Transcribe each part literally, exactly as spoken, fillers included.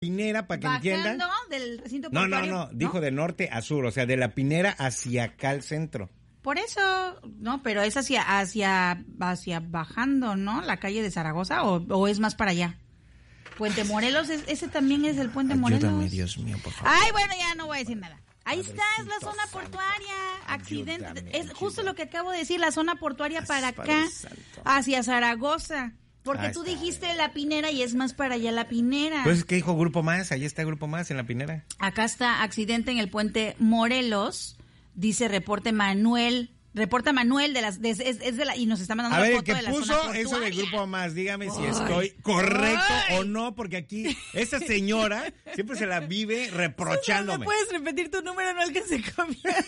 Pinera, para que entiendan. ¿Bajando del recinto No, portuario? no, no, dijo de norte a sur, o sea, de la Pinera hacia acá al centro. Por eso, no, pero es hacia, hacia, hacia bajando, ¿no? La calle de Zaragoza, o, o es más para allá. Puente Morelos, es, ese también es el Puente Morelos. Ayúdame, Dios mío, por favor. Ay, bueno, ya no voy a decir nada. Ahí está, es la zona portuaria, accidente, Ayúdame, es justo ayúdame. lo que acabo de decir, la zona portuaria para Padre acá, Santo. hacia Zaragoza, porque Ahí tú está. dijiste la Pinera y es más para allá la Pinera. Pues, ¿qué dijo Grupo Más? Ahí está Grupo Más en la Pinera. Acá está accidente en el Puente Morelos, dice reporte Manuel. Reporta Manuel de las de, es, es de la y nos está mandando A una ver, el foto que de la zona puso portuaria. eso de Grupo Más, dígame si Ay. estoy correcto Ay. o no, porque aquí esta señora siempre se la vive ¿Me reprochándome. puedes repetir tu número? No alcancé a copiar.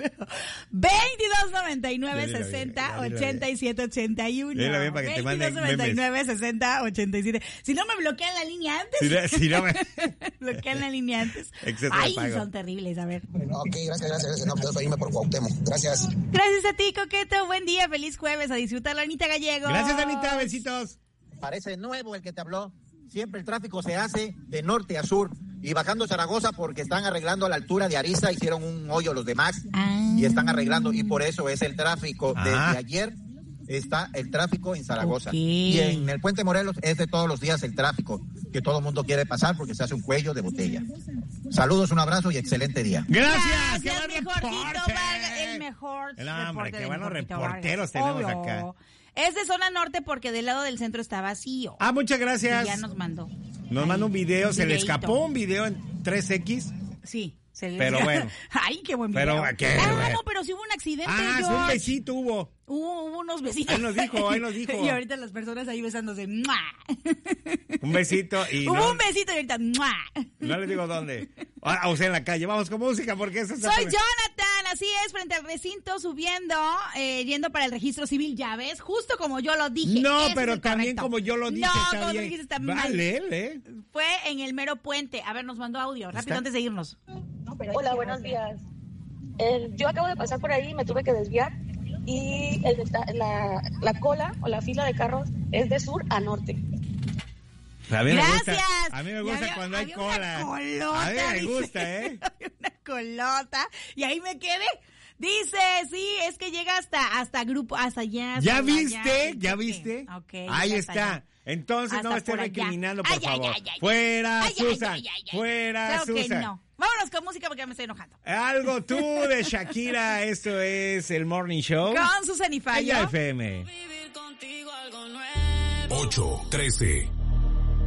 veintidós noventa y nueve, Ya dilo bien, sesenta, ya dilo ochenta y siete, ochenta y uno. Dilo bien para que te manden veintidós noventa y nueve, sesenta, ochenta y siete. Si no me bloquean la línea antes. Si no- si no me- bloquean la línea antes. Exceso de Ay, pago. son terribles, a ver. Ok, gracias, gracias, gracias. No, pues irme por Cuauhtémoc. Gracias. Gracias a ti, Coqueto. Buen día, feliz jueves. A disfrutarlo, Anita Gallego. Gracias, Anita, besitos. Parece nuevo el que te habló. Siempre el tráfico se hace de norte a sur y bajando Zaragoza porque están arreglando a la altura de Ariza, hicieron un hoyo los demás Ah. y están arreglando y por eso es el tráfico. Ah. Desde ayer está el tráfico en Zaragoza. Ok. Y en el Puente Morelos es de todos los días el tráfico que todo el mundo quiere pasar porque se hace un cuello de botella. Saludos, un abrazo y excelente día. Gracias. Gracias, ¡Qué buen mejorcito reporte! Vargas, el mejor No, hombre, reporte qué de buenos Mejorcito reporteros Vargas. tenemos Obvio. acá. Es de zona norte porque del lado del centro está vacío. Ah, muchas gracias. Y ya nos mandó. Nos Ahí, manda un video, se le videíto. escapó un video en tres equis. Sí. Se le Pero decía- bueno. Ay, qué buen Pero, video. ¿qué, ah, güey? no, pero sí hubo un accidente, Ah, sí, un George. besito hubo. Hubo, hubo unos besitos. Ahí nos dijo, ahí nos dijo. Y ahorita las personas ahí besándose. ¡Mua! Un besito y Hubo no, un besito y ahorita. ¡Mua! no les digo dónde. Ah, o sea, en la calle. Vamos con música porque eso está... Soy Jonathan, así es, frente al recinto, subiendo, eh, yendo para el registro civil, ya ves, justo como yo lo dije. No, Ese pero es el también correcto. como yo lo dije, no, está como bien. lo dijiste está mal. Vale, lee. Fue en el mero puente. A ver, nos mandó audio, rápido ¿Está? antes de irnos. Hola, buenos días. El- yo acabo de pasar por ahí, me tuve que desviar y el deta- la, la cola o la fila de carros es de sur a norte. A mí me gusta, Gracias. a mí me Y gusta había- cuando hay había cola. Una colota, a mí me dice. gusta, ¿eh? Había una colota. Y ahí me quedé. Dice, sí, es que llega hasta, hasta grupo, hasta allá. hasta ¿Ya allá. viste? ¿Ya Ok, viste? ok, Ahí hasta está. allá. Entonces Hasta no me esté por allá. recriminando, por Ay, ay, favor. ay, ay. Fuera, Ay, ay, Susan. ay, ay, ay. Fuera, Claro que Susan. no. Vámonos con música porque ya me estoy enojando. Algo tú de Shakira. Esto es el Morning Show. Con Susan y Fallo. Ella F M. ocho trece